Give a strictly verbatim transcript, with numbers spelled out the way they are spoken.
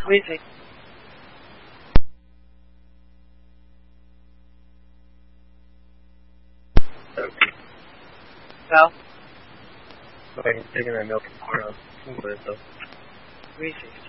Wheezy. Okay. Val. Okay, I'm taking that milk and corn out. Though. Wheezy.